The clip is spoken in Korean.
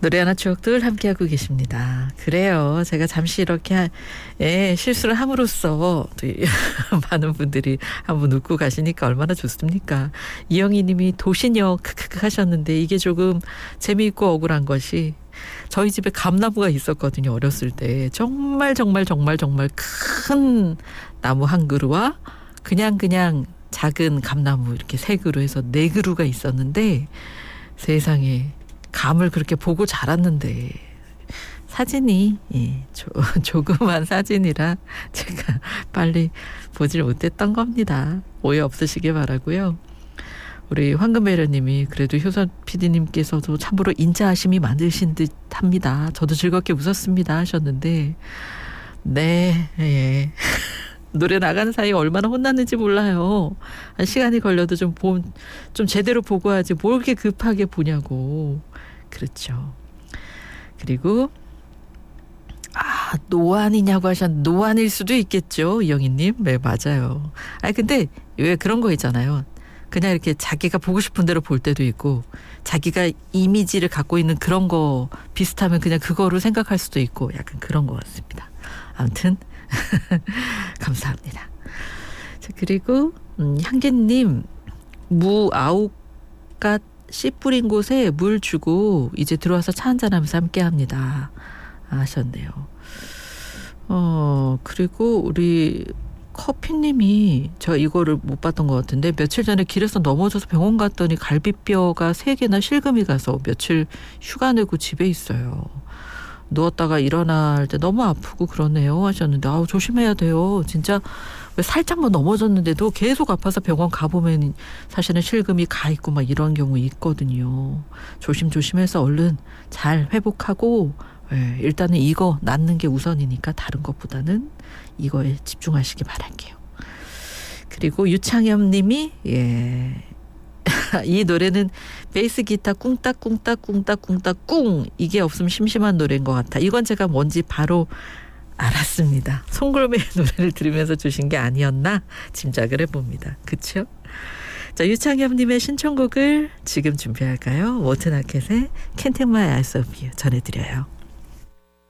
노래하나 추억들 함께하고 계십니다. 그래요. 제가 잠시 이렇게 실수를 함으로써 또 많은 분들이 한번 웃고 가시니까 얼마나 좋습니까. 이영희 님이 도시역 크크크 하셨는데 이게 조금 재미있고 억울한 것이 저희 집에 감나무가 있었거든요. 어렸을 때. 정말 큰 나무 한 그루와 그냥 작은 감나무 이렇게 세 그루 해서 네 그루가 있었는데 세상에 감을 그렇게 보고 자랐는데 사진이 조그만 사진이라 제가 빨리 보질 못했던 겁니다. 오해 없으시길 바라고요. 우리 황금배려님이 그래도 효선 PD님께서도 참으로 인자하심이 많으신 듯합니다. 저도 즐겁게 웃었습니다 하셨는데 네. 노래 나가는 사이에 얼마나 혼났는지 몰라요. 한 시간이 걸려도 좀 제대로 보고 하지 뭘 이렇게 급하게 보냐고. 그렇죠. 그리고 노안이냐고 하셨는데 노안일 수도 있겠죠. 이영희님. 네, 맞아요. 근데 왜 그런 거 있잖아요. 그냥 이렇게 자기가 보고 싶은 대로 볼 때도 있고 자기가 이미지를 갖고 있는 그런 거 비슷하면 그냥 그거로 생각할 수도 있고 약간 그런 것 같습니다. 아무튼 감사합니다. 자, 그리고 향기님 무 9갓 씨 뿌린 곳에 물 주고 이제 들어와서 차 한잔하면서 함께합니다 하셨네요. 그리고 우리 커피님이 저 이거를 못 봤던 것 같은데 며칠 전에 길에서 넘어져서 병원 갔더니 갈비뼈가 3개나 실금이 가서 며칠 휴가 내고 집에 있어요. 누웠다가 일어날 때 너무 아프고 그러네요 하셨는데 조심해야 돼요. 진짜 왜 살짝만 넘어졌는데도 계속 아파서 병원 가보면 사실은 실금이 가 있고 막 이런 경우 있거든요. 조심해서 얼른 잘 회복하고 일단은 이거 낫는 게 우선이니까 다른 것보다는 이거에 집중하시기 바랄게요. 그리고 유창엽 님이 이 노래는 베이스 기타 꿍딱꿍딱꿍딱꿍딱 꿍 이게 없으면 심심한 노래인 것 같아. 이건 제가 뭔지 바로 알았습니다. 송골매의 노래를 들으면서 주신 게 아니었나 짐작을 해봅니다. 그쵸? 자, 유창엽님의 신청곡을 지금 준비할까요? 워튼 아켓의 Can't Take My Eyes Off You 전해드려요.